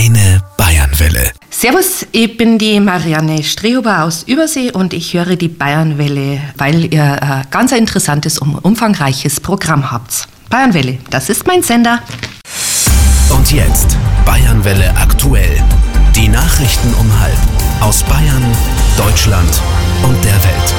Kleine Bayernwelle. Servus, ich bin die Marianne Strehuber aus Übersee und ich höre die Bayernwelle, weil ihr ein ganz interessantes und umfangreiches Programm habt. Bayernwelle, das ist mein Sender. Und jetzt Bayernwelle aktuell. Die Nachrichten um 12:30 aus Bayern, Deutschland und der Welt.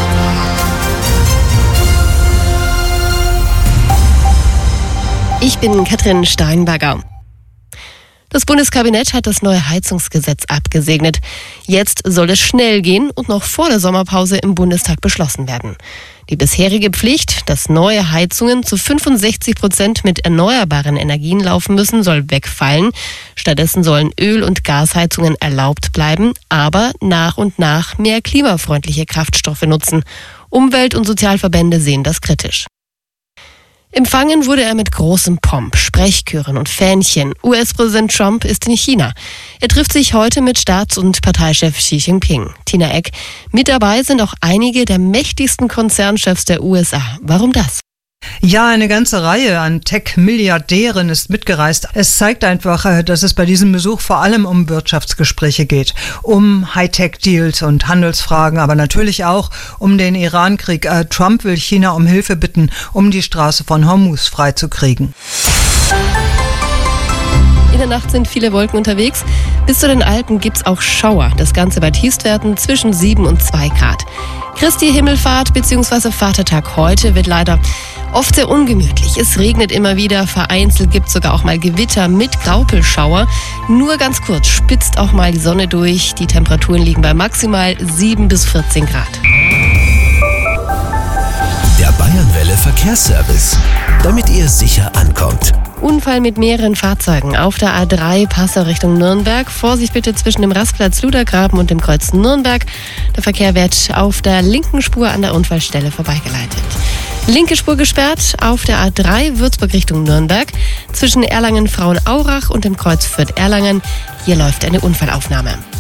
Ich bin Katrin Steinberger. Das Bundeskabinett hat das neue Heizungsgesetz abgesegnet. Jetzt soll es schnell gehen und noch vor der Sommerpause im Bundestag beschlossen werden. Die bisherige Pflicht, dass neue Heizungen zu 65% mit erneuerbaren Energien laufen müssen, soll wegfallen. Stattdessen sollen Öl- und Gasheizungen erlaubt bleiben, aber nach und nach mehr klimafreundliche Kraftstoffe nutzen. Umwelt- und Sozialverbände sehen das kritisch. Empfangen wurde er mit großem Pomp, Sprechchören und Fähnchen. US-Präsident Trump ist in China. Er trifft sich heute mit Staats- und Parteichef Xi Jinping. Tina Eck. Mit dabei sind auch einige der mächtigsten Konzernchefs der USA. Warum das? Ja, eine ganze Reihe an Tech-Milliardären ist mitgereist. Es zeigt einfach, dass es bei diesem Besuch vor allem um Wirtschaftsgespräche geht, um Hightech-Deals und Handelsfragen, aber natürlich auch um den Iran-Krieg. Trump will China um Hilfe bitten, um die Straße von Hormuz freizukriegen. In der Nacht sind viele Wolken unterwegs. Bis zu den Alpen gibt's auch Schauer. Das Ganze bei Tiefstwerten zwischen 7 und 2 Grad. Christi Himmelfahrt bzw. Vatertag heute wird leider oft sehr ungemütlich. Es regnet immer wieder, vereinzelt gibt es sogar auch mal Gewitter mit Graupelschauer. Nur ganz kurz spitzt auch mal die Sonne durch. Die Temperaturen liegen bei maximal 7 bis 14 Grad. Der Bayernwelle Verkehrsservice, damit ihr sicher ankommt. Unfall mit mehreren Fahrzeugen auf der A3 Passau Richtung Nürnberg. Vorsicht bitte zwischen dem Rastplatz Ludergraben und dem Kreuz Nürnberg. Der Verkehr wird auf der linken Spur an der Unfallstelle vorbeigeleitet. Linke Spur gesperrt auf der A3 Würzburg Richtung Nürnberg. Zwischen Erlangen-Frauenaurach und dem Kreuz Fürth-Erlangen. Hier läuft eine Unfallaufnahme.